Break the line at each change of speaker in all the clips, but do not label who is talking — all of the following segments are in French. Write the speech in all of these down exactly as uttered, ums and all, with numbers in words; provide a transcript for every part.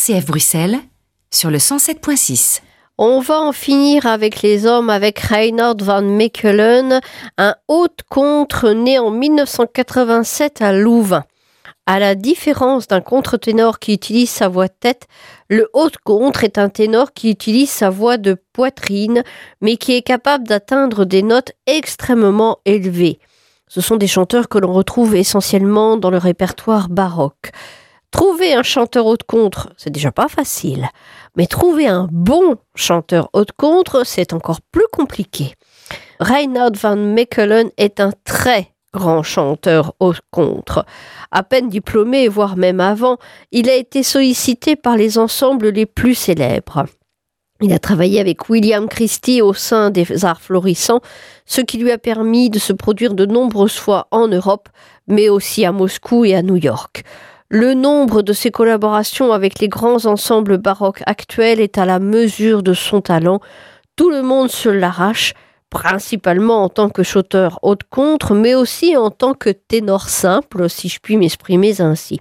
C F Bruxelles sur le cent sept virgule six.
On va en finir avec les hommes avec Reinhard van Mechelen, un haut-contre né en mille neuf cent quatre-vingt-sept à Louvain. À la différence d'un contre-ténor qui utilise sa voix de tête, le haut-contre est un ténor qui utilise sa voix de poitrine, mais qui est capable d'atteindre des notes extrêmement élevées. Ce sont des chanteurs que l'on retrouve essentiellement dans le répertoire baroque. Trouver un chanteur haut-contre, c'est déjà pas facile, mais trouver un bon chanteur haut-contre, c'est encore plus compliqué. Reinhard van Mechelen est un très grand chanteur haut-contre. À peine diplômé, voire même avant, il a été sollicité par les ensembles les plus célèbres. Il a travaillé avec William Christie au sein des Arts Florissants, ce qui lui a permis de se produire de nombreuses fois en Europe, mais aussi à Moscou et à New York. Le nombre de ses collaborations avec les grands ensembles baroques actuels est à la mesure de son talent. Tout le monde se l'arrache, principalement en tant que chanteur haut-contre, mais aussi en tant que ténor simple, si je puis m'exprimer ainsi.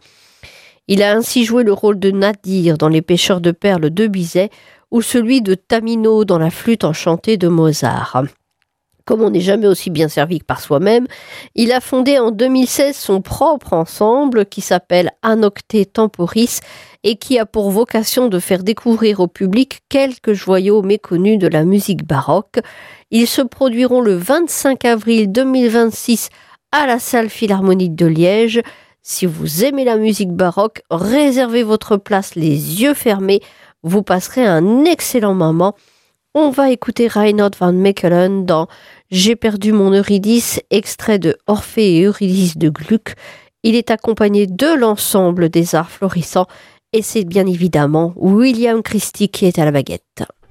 Il a ainsi joué le rôle de Nadir dans Les Pêcheurs de perles de Bizet ou celui de Tamino dans La flûte enchantée de Mozart. Comme on n'est jamais aussi bien servi que par soi-même, il a fondé en deux mille seize son propre ensemble qui s'appelle Anocte Temporis et qui a pour vocation de faire découvrir au public quelques joyaux méconnus de la musique baroque. Ils se produiront le vingt-cinq avril deux mille vingt-six à la salle Philharmonique de Liège. Si vous aimez la musique baroque, réservez votre place les yeux fermés. Vous passerez un excellent moment. On va écouter Reinhard van Mechelen dans « J'ai perdu mon Eurydice », extrait de « Orphée et Eurydice » de Gluck. Il est accompagné de l'ensemble des Arts Florissants et c'est bien évidemment William Christie qui est à la baguette.